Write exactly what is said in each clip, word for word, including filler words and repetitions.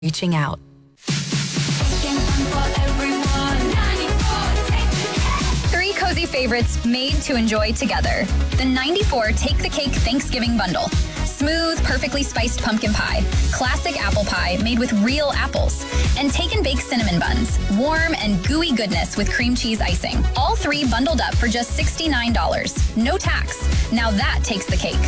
reaching out. Three cozy favorites made to enjoy together. The ninety-four Take the Cake Thanksgiving Bundle. Smooth, perfectly spiced pumpkin pie, classic apple pie made with real apples, and take and bake cinnamon buns. Warm and gooey goodness with cream cheese icing. All three bundled up for just sixty-nine dollars. No tax. Now that takes the cake.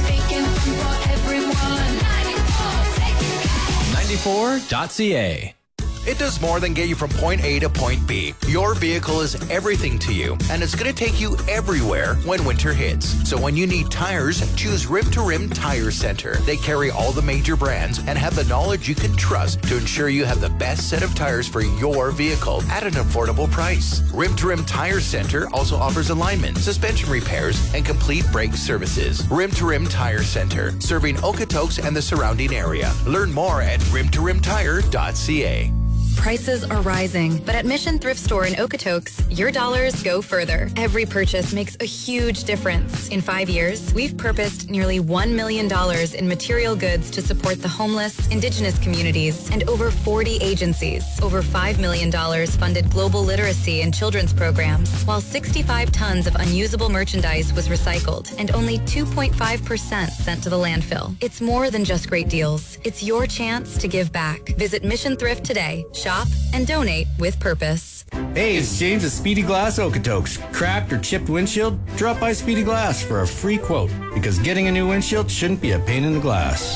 ninety-four dot c a. It does more than get you from point A to point B. Your vehicle is everything to you, and it's going to take you everywhere when winter hits. So when you need tires, choose Rim to Rim Tire Center. They carry all the major brands and have the knowledge you can trust to ensure you have the best set of tires for your vehicle at an affordable price. Rim to Rim Tire Center also offers alignment, suspension repairs, and complete brake services. Rim to Rim Tire Center, serving Okotoks and the surrounding area. Learn more at rim to rim tire dot c a. Prices are rising, but at Mission Thrift Store in Okotoks, your dollars go further. Every purchase makes a huge difference. In five years, we've purposed nearly one million dollars in material goods to support the homeless, indigenous communities, and over forty agencies. Over five million dollars funded global literacy and children's programs, while sixty-five tons of unusable merchandise was recycled, and only two point five percent sent to the landfill. It's more than just great deals. It's your chance to give back. Visit Mission Thrift today. Shop and donate with purpose. Hey, it's James at Speedy Glass Okotoks. Cracked or chipped windshield? Drop by Speedy Glass for a free quote, because getting a new windshield shouldn't be a pain in the glass.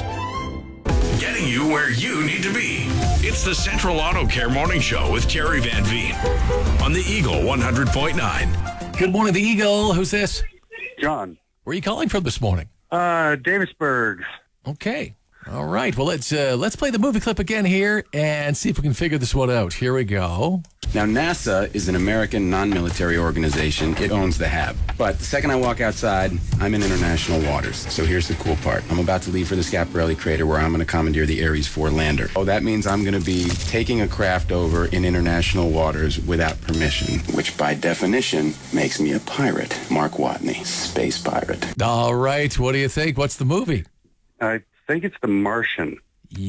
Getting you where you need to be. It's the Central Auto Care Morning Show with Jerry Van Veen on the Eagle one hundred point nine. Good morning, the Eagle. Who's this? John. Where are you calling from this morning? Uh, Davisburg. Okay. All right. Well, let's uh, let's play the movie clip again here and see if we can figure this one out. Here we go. Now, NASA is an American non-military organization. It owns the H A B. But the second I walk outside, I'm in international waters. So here's the cool part. I'm about to leave for the Schiaparelli crater, where I'm going to commandeer the Ares four lander. Oh, that means I'm going to be taking a craft over in international waters without permission, which by definition makes me a pirate. Mark Watney, space pirate. All right. What do you think? What's the movie? I think it's The Martian.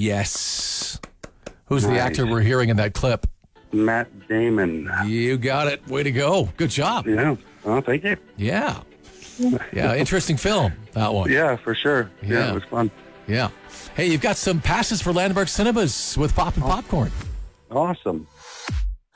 Yes. Who's the Nice. actor we're hearing in that clip? Matt Damon. You got it. Way to go. Good job. Yeah. Oh, thank you. Yeah. Yeah. Interesting film, that one. Yeah, for sure. Yeah, Yeah. it was fun. Yeah. Hey, you've got some passes for Landmark Cinemas with Pop and Popcorn. Awesome.